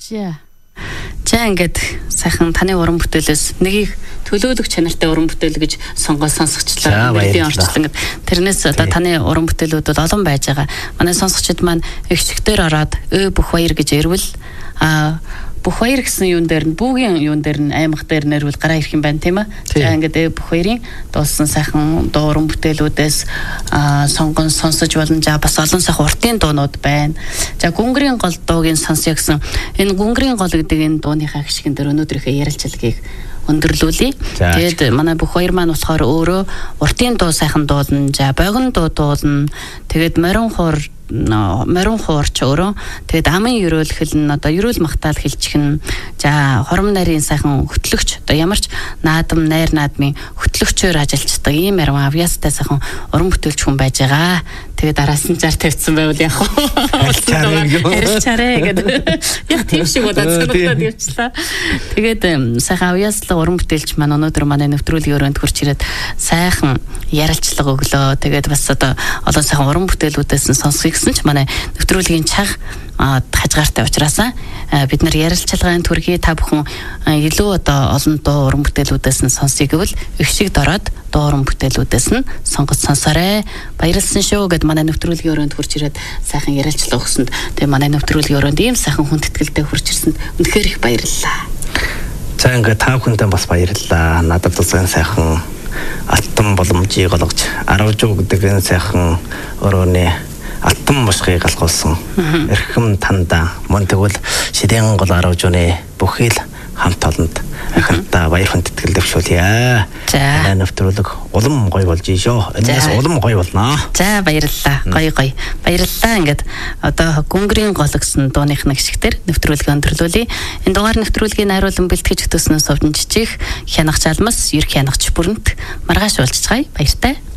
За ингээд сайхан таны уран бүтээлээс нэгийг төлөөлөх чанартай уран бүтээл гэж сонсгочлаа. Бидний орчлон ингээд тэрнээс одоо таны уран бүтээлүүд бол олон байж байгаа. Манай сонсогчид маань эгчгтэр ороод бүх баяр гэж ирвэл бүх баяр гэсэн юун дээр нь бүгийн юун дээр нь аймаг дээр нэрвэл гараа ирэх юм байна тийм ээ. За ингээд бүх баярын дуулсан сайхан дуу уран бүтээлүүдээс сонгон сонсож болно. За бас олон сайхан уртын дуунууд байна. За гүнгэрийн гол дуугийн сонсё гэсэн энэ гүнгэрийн гол гэдэг энэ дууныхаа гişгэн дээр өнөөдрийнхөө ярилцлагыг өндөрлүүлье. Тэгээд манай бүх баяр маань болохоор өөрөө уртын дуу сайхан дуулна. За богино дуу дуулна. Тэгээд морин хуурч өөрөө тэгээд амын ерөөл хэлнэ одоо ерөөл магтаал хэлчих нь за хором нарийн сайхан хөтлөгч одоо ямарч наадам найр наадмын хөтлөгчөөр ажилладаг ийм ярмаа авьяастай сайхан уран бүтээлч хүн байж байгаа. Тэгээд араас нь зар тавьсан байвал яг харилцаарэ гэдэг яг тийм шиг удаа зөвхөн явчлаа. Тэгээд сайхан авьяаслаг уран бүтээлч маань өнөөдөр манай нэвтрүүлгийн өрөөнд хурч ирээд сайхан ярилцлага өглөө. Тэгээд бас одоо олон сайхан уран бүтээлүүдээс нь сонсхийг гэсэн ч манай нэвтрүүлгийн чаг хажгаартай учраас бид нар ярилцлагын төргий та бүхэн илүү одоо олон дуу уран бүтээлүүдээс нь сонсъё гэвэл их шиг дороод дуу уран бүтээлүүдээс нь сонгож сонсоорой. Баярлсан шүү гэд манай нэвтрүүлгийн өрөөнд хурж ирээд сайхан ярилцлага өгсөнд тэгээ манай нэвтрүүлгийн өрөөнд ийм сайхан хүндэтгэлтэй хурж ирсэнд үнэхээр их баярлалаа. За ингээд та бүхэндээ бас баярлалаа. Надад тусгай сайхан алтан боломжийг олгож 10 жуу гэдэг энэ сайхан өрөөний алтан бушгыг алгуулсан эрхэм танда мөн тэгвэл шидээн гол 10 жууны бүхэл хамт олонд аханта баяр хүндэтгэл дэвшүүлье. За нэвтрүүлэг улам гоё болж ийшөө. Энэс улам гоё болно. За баярлалаа. Гоё. Баярлалаа. Ингээд одоо гүнгэрийн гол гэсэн дууных нэг шигтэр нэвтрүүлгээ өндөрлүүлье. Энэ дугаар нэвтрүүлгийн найруулан бэлтгэж төснөөс овдон жижиг хянагч алмас, ерх хянагч бүрэнт маргааш уулзцгаая. Баяртай.